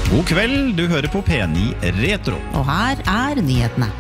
God kveld, du hører på P9 Retro. Og her nyhetene.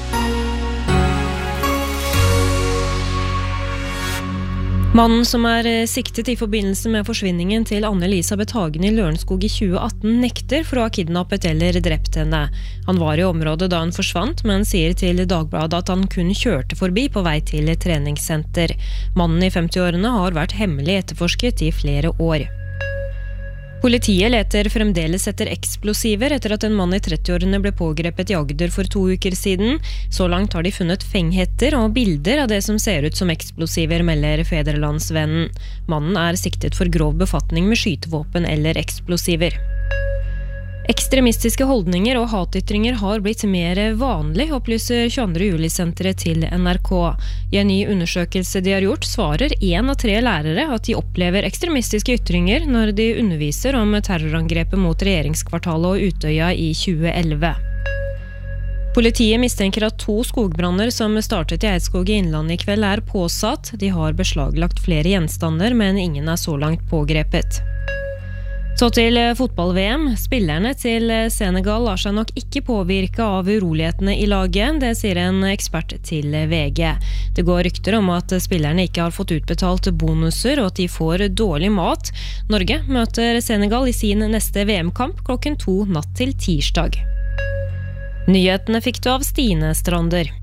Mannen som siktet I forbindelse med forsvinningen til Anne-Elisabeth Hagen I Lørenskog I 2018 nekter for å ha kidnappet eller drept henne. Han var I området da hun forsvant, men sier til Dagbladet at han kun kjørte forbi på vei til treningssenter. Mannen I 50-årene har vært hemmelig etterforsket I flere år. Politiet leter fremdeles etter eksplosiver etter at en mann I 30-årene ble pågrepet I Agder for 2 uker siden. Så langt har de funnet fenghetter og bilder av det som ser ut som eksplosiver, melder Fædrelandsvennen. Mannen siktet for grov befatning med skytevåpen eller eksplosiver. Ekstremistiske holdninger og hatytringer har blitt mer vanlig, opplyser 22. juli-senteret til NRK. I en ny undersøkelse de har gjort, svarer 1 av 3 lærere at de opplever ekstremistiske ytringer når de underviser om terrorangrepet mot regjeringskvartalet og Utøya I 2011. Politiet mistenker at 2 skogbranner som startet I Eidskog I Innlandet I kveld påsatt. De har beslaglagt flere gjenstander, men ingen så langt pågrepet. Så til fotball-VM. Spillerne til Senegal lar seg nok ikke påvirke av urolighetene I laget, det sier en ekspert til VG. Det går rykter om at spillerne ikke har fått utbetalt bonuser og at de får dårlig mat. Norge møter Senegal I sin neste VM-kamp klokken 2 natt til tirsdag. Nyhetene fikk du av Stine Strander.